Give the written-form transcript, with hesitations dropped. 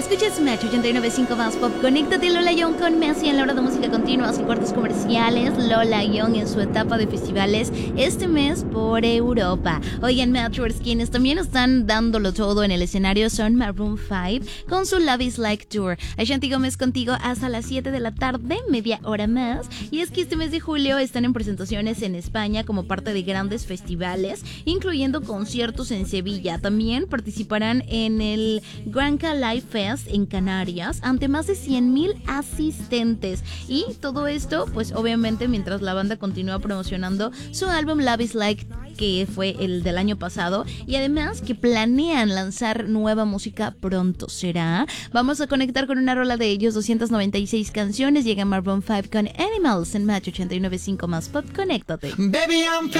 Escuchas Match 89.5 más pop. Conéctate Lola Young con Messi en la hora de música continua sin cortes comerciales. Lola Young en su etapa de festivales este mes por Europa. Oigan, Matchers, quienes también están dándolo todo en el escenario son Maroon 5 con su Love Is Like Tour. Ashanti Gómez contigo hasta las 7 de la tarde, media hora más. Y es que este mes de julio están en presentaciones en España como parte de grandes festivales, incluyendo conciertos en Sevilla. También participarán en el Granca Live Fest en Canarias ante más de 100,000 asistentes. Y todo esto, pues obviamente mientras la banda continúa promocionando su álbum Love Is Like, que fue el del año pasado, y además que planean lanzar nueva música pronto. ¿Será? Vamos a conectar con una rola de ellos, 296 canciones. Llega Maroon 5 con Animals en Match 89.5 más pop. Conéctate. Baby, I'm